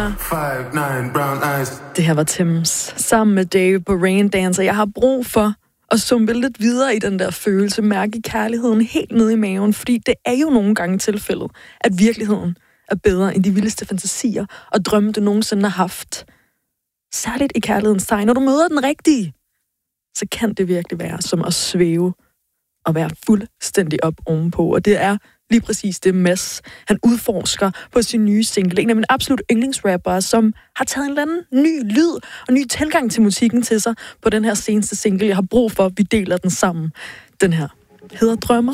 Det her var Thames sammen med Dave på Rain Dancer. Jeg har brug for at sumpe lidt videre i den der følelse, mærke kærligheden helt nede i maven, fordi det er jo nogle gange tilfældet, at virkeligheden er bedre end de vildeste fantasier og drømme, du nogensinde har haft. Særligt i kærlighedens tegn. Når du møder den rigtige, så kan det virkelig være som at svæve og være fuldstændig op ovenpå. Og det er lige præcis det Mads, han udforsker på sin nye single. En af mine absolut yndlingsrapper, som har taget en eller anden ny lyd og ny tilgang til musikken til sig på den her seneste single. Jeg har brug for, at vi deler den sammen. Den her hedder Drømmer.